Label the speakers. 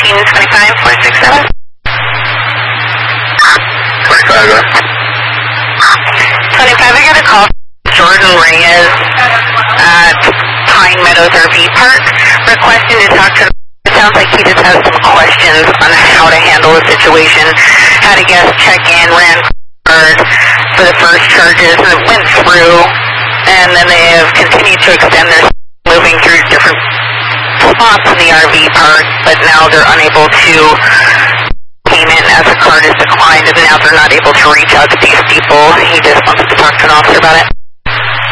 Speaker 1: 25467. 25, I got a call from Jordan Reyes at Pine Meadows RV Park requesting to talk to. It sounds like he just has some questions on how to handle the situation. Had a guest check in, ran card for the first charges, and it went through, and then they have continued to extend their moving through different spots in the RV park, but now they're unable to payment as the card is declined, and now they're not able to reach out to these people. He just wants to talk to an officer about it.